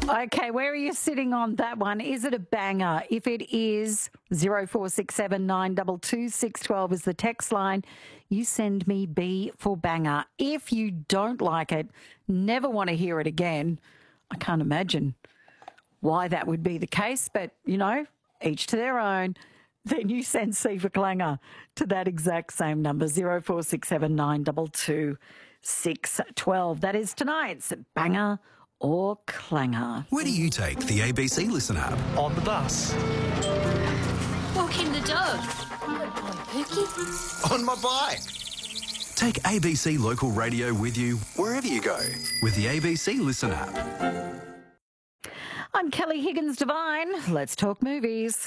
Okay, where are you sitting on that one? Is it a banger? If it is, 0467 922 612 is the text line. You send me B for banger. If you don't like it, never want to hear it again, I can't imagine why that would be the case, but, each to their own. Then you send C for clanger to that exact same number, 0467 922 612. That is tonight's banger or clanger. Where do you take the ABC Listen app? On the bus. Walking the dog. Pookie. On my bike. Take ABC Local Radio with you wherever you go with the ABC Listen app. I'm Kelly Higgins Devine. Let's talk movies.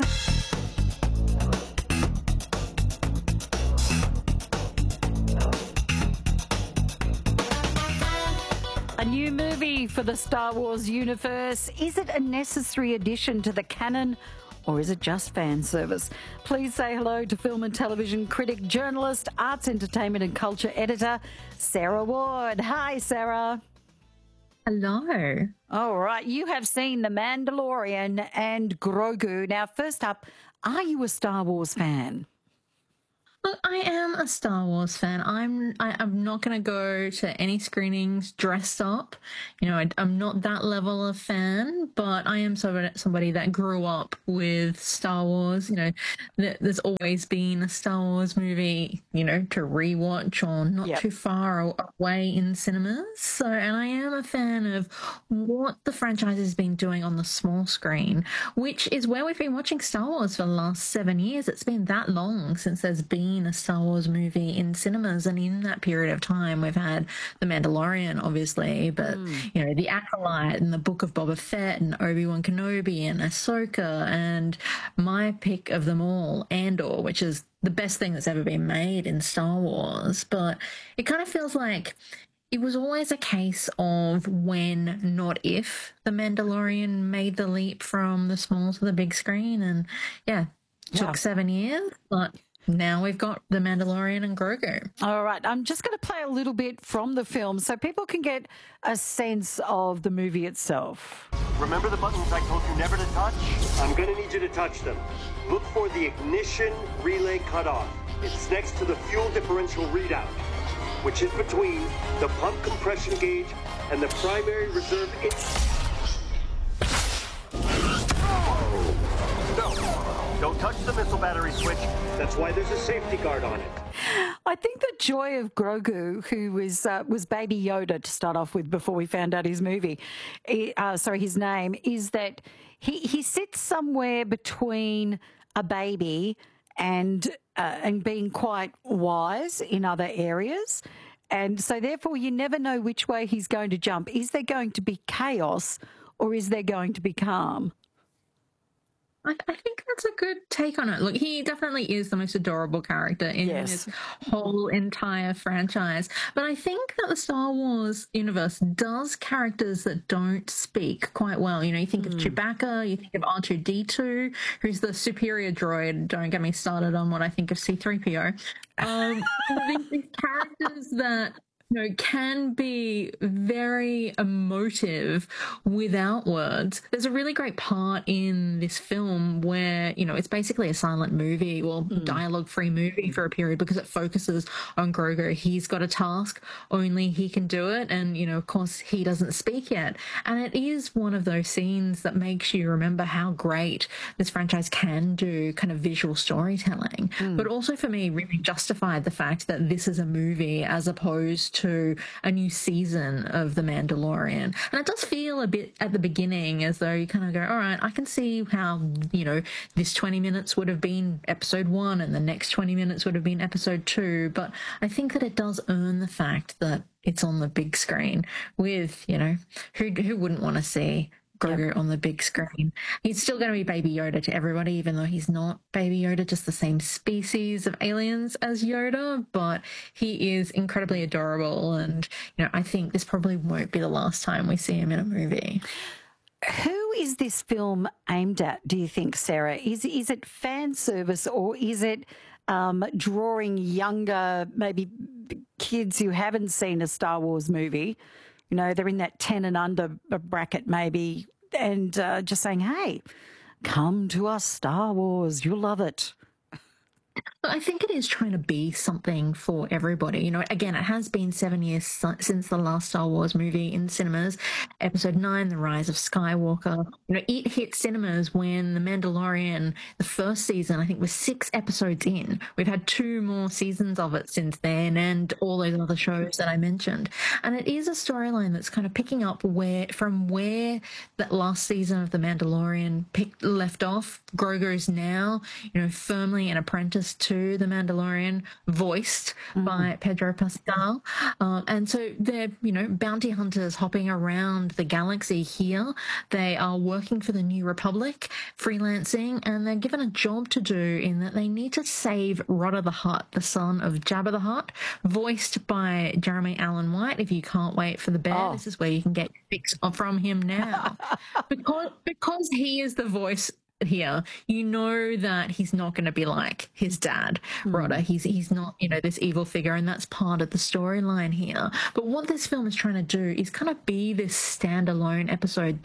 A new movie for the Star Wars universe. Is it a necessary addition to the canon, or is it just fan service? Please say hello to film and television critic, journalist, arts, entertainment and culture editor, Sarah Ward. Hi, Sarah. Hello. All right, you have seen The Mandalorian and Grogu. Now, first up, are you a Star Wars fan? Look, I am a Star Wars fan. I'm not going to go to any screenings dressed up. I'm not that level of fan, but I am somebody that grew up with Star Wars. There's always been a Star Wars movie, to rewatch or not too far away in cinemas. So, and I am a fan of what the franchise has been doing on the small screen, which is where we've been watching Star Wars for the last 7 years. It's been that long since there's been a Star Wars movie in cinemas, and in that period of time we've had The Mandalorian, obviously, but The Acolyte and the Book of Boba Fett and Obi-Wan Kenobi and Ahsoka, and my pick of them all, Andor, which is the best thing that's ever been made in Star Wars. But it kind of feels like it was always a case of when, not if, The Mandalorian made the leap from the small to the big screen, and took 7 years, but now we've got The Mandalorian and Grogu. All right, I'm just going to play a little bit from the film so people can get a sense of the movie itself. Remember the buttons I told you never to touch? I'm gonna need you to touch them. Look for the ignition relay cutoff. It's next to the fuel differential readout, which is between the pump compression gauge and the primary reserve. Don't touch the missile battery switch. That's why there's a safety guard on it. I think the joy of Grogu, who was Baby Yoda to start off with before we found out his movie, his name, is that he sits somewhere between a baby and being quite wise in other areas. And so therefore you never know which way he's going to jump. Is there going to be chaos or is there going to be calm? I think that's a good take on it. Look, he definitely is the most adorable character in this whole entire franchise. But I think that the Star Wars universe does characters that don't speak quite well. You think of Chewbacca, you think of R2-D2, who's the superior droid. Don't get me started on what I think of C-3PO. These characters that can be very emotive without words. There's a really great part in this film where, it's basically a silent movie or dialogue-free movie for a period because it focuses on Grogu. He's got a task, only he can do it, and, of course, he doesn't speak yet. And it is one of those scenes that makes you remember how great this franchise can do kind of visual storytelling, but also for me really justified the fact that this is a movie as opposed to a new season of The Mandalorian. And it does feel a bit at the beginning as though you kind of go, all right, I can see how, this 20 minutes would have been episode 1 and the next 20 minutes would have been episode 2. But I think that it does earn the fact that it's on the big screen with, who wouldn't want to see Grogu on the big screen. He's still going to be Baby Yoda to everybody, even though he's not Baby Yoda, just the same species of aliens as Yoda, but he is incredibly adorable, and I think this probably won't be the last time we see him in a movie. Who is this film aimed at, do you think, Sarah? Is it fan service or is it drawing younger, maybe kids who haven't seen a Star Wars movie? They're in that 10 and under bracket maybe, and just saying, hey, come to us, Star Wars. You'll love it. I think it is trying to be something for everybody. You know, again, it has been 7 years since the last Star Wars movie in cinemas. Episode 9, The Rise of Skywalker. You know, it hit cinemas when The Mandalorian, the first season, I think was 6 episodes in. We've had 2 more seasons of it since then, and all those other shows that I mentioned. And it is a storyline that's kind of picking up where that last season of The Mandalorian left off. Grogu's now, you know, firmly an apprentice to the Mandalorian, voiced by Pedro Pascal. And so they're, you know, bounty hunters hopping around the galaxy here. They are working for the New Republic, freelancing, and they're given a job to do in that they need to save Rodder the Hutt, the son of Jabba the Hutt, voiced by Jeremy Allen White. If you can't wait for the bear, this is where you can get fix from him now. because he is the voice here, you know that he's not going to be like his dad, Rodder. He's not, you know, this evil figure, and that's part of the storyline here. But what this film is trying to do is kind of be this standalone episode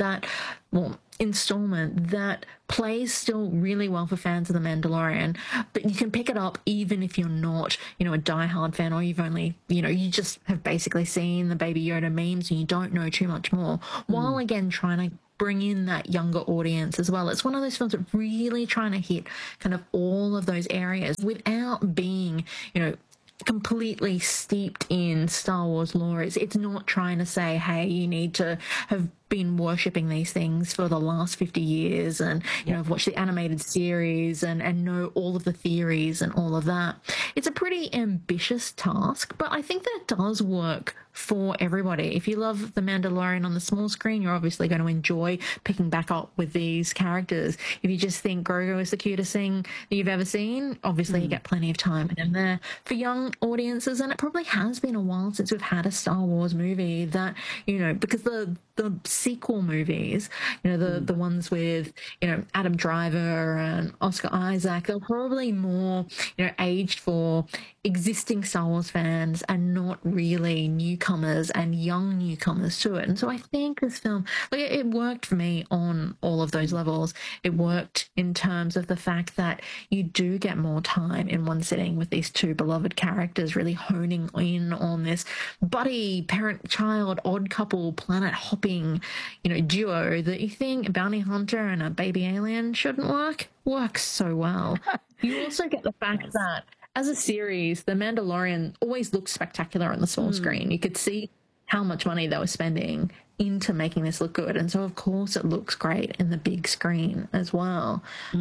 installment that plays still really well for fans of The Mandalorian, but you can pick it up even if you're not, you know, a diehard fan, or you've only, you know, you just have basically seen the Baby Yoda memes and you don't know too much more, while again trying to bring in that younger audience as well. It's one of those films that really trying to hit kind of all of those areas without being, you know, completely steeped in Star Wars lore. It's not trying to say, hey, you need to have been worshipping these things for the last 50 years and, you know, I've watched the animated series and know all of the theories and all of that. It's a pretty ambitious task, but I think that it does work for everybody. If you love The Mandalorian on the small screen, you're obviously going to enjoy picking back up with these characters. If you just think Grogu is the cutest thing that you've ever seen, obviously you get plenty of time in there. For young audiences, and it probably has been a while since we've had a Star Wars movie that, you know, because the sequel movies, you know, the ones with, you know, Adam Driver and Oscar Isaac, they're probably more, you know, aged for existing Star Wars fans and not really newcomers and young newcomers to it. And so I think this film, like, it worked for me on all of those levels. It worked in terms of the fact that you do get more time in one sitting with these 2 beloved characters really honing in on this buddy, parent-child, odd couple, planet hopping, you know, duo that you think a bounty hunter and a baby alien shouldn't works so well. You also get the fact that as a series, The Mandalorian always looks spectacular on the small screen. You could see how much money they were spending into making this look good. And so, of course, it looks great in the big screen as well.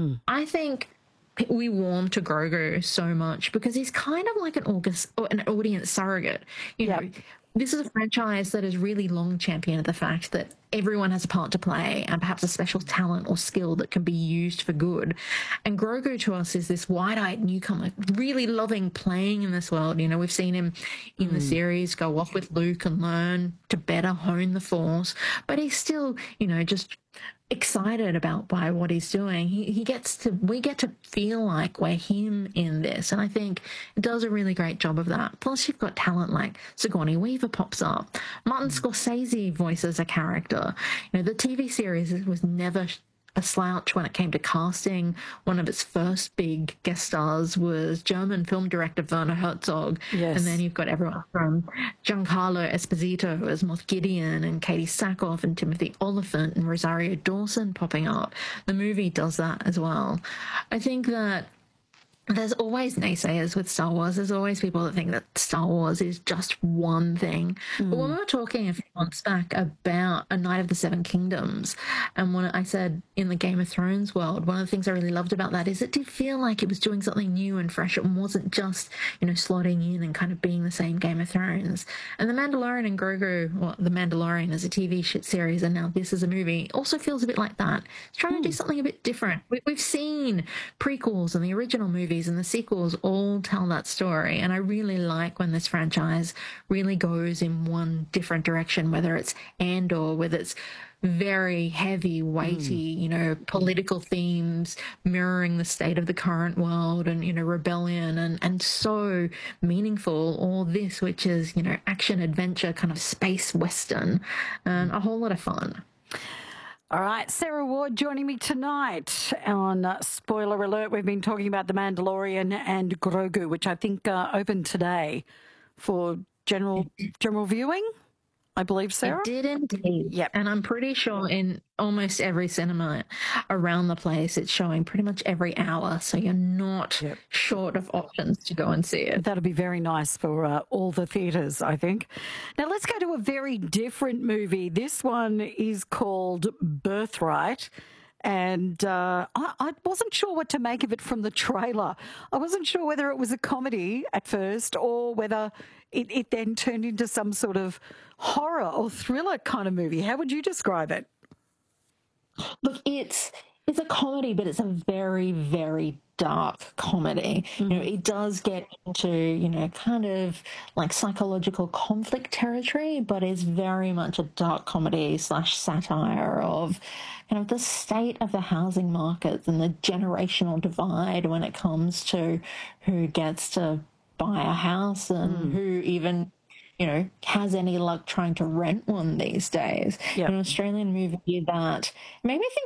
I think we warm to Grogu so much because he's kind of like an audience surrogate. You know, this is a franchise that has really long championed the fact that everyone has a part to play and perhaps a special talent or skill that can be used for good. And Grogu to us is this wide-eyed newcomer, really loving playing in this world. You know, we've seen him in the series go off with Luke and learn to better hone the Force, but he's still, you know, just excited by what he's doing. We get to feel like we're him in this, and I think it does a really great job of that. Plus, you've got talent like Sigourney Weaver pops up. Martin Scorsese voices a character. You know, the TV series was never a slouch when it came to casting. One of its first big guest stars was German film director Werner Herzog. Yes. And then you've got everyone from Giancarlo Esposito as Moff Gideon and Katie Sackhoff and Timothy Olyphant and Rosario Dawson popping up. The movie does that as well. I think that there's always naysayers with Star Wars. There's always people that think that Star Wars is just one thing. But when we were talking a few months back about A Night of the Seven Kingdoms, and when I said in the Game of Thrones world, one of the things I really loved about that is it did feel like it was doing something new and fresh. It wasn't just, you know, slotting in and kind of being the same Game of Thrones. And The Mandalorian and Grogu, well, The Mandalorian as a TV series, and now this is a movie, also feels a bit like that. It's trying to do something a bit different. We've seen prequels and the original movies and the sequels all tell that story, and I really like when this franchise really goes in one different direction, whether it's Andor, whether it's very heavy, weighty, you know, political themes mirroring the state of the current world and, you know, rebellion and so meaningful, all this, which is, you know, action, adventure, kind of space western, and a whole lot of fun. All right, Sarah Ward joining me tonight on Spoiler Alert. We've been talking about The Mandalorian and Grogu, which I think opened today for general viewing. I believe, Sarah? It did indeed. Yep. And I'm pretty sure in almost every cinema around the place, it's showing pretty much every hour. So you're not short of options to go and see it. That'll be very nice for all the theatres, I think. Now, let's go to a very different movie. This one is called Birthright. And I wasn't sure what to make of it from the trailer. I wasn't sure whether it was a comedy at first or whether it then turned into some sort of horror or thriller kind of movie. How would you describe it? Look, it's a comedy, but it's a very, very dark comedy. You know, it does get into, kind of like psychological conflict territory, but it's very much a dark comedy / satire of kind of the state of the housing markets and the generational divide when it comes to who gets to buy a house and who even has any luck trying to rent one these days. Yep. An Australian movie that made me think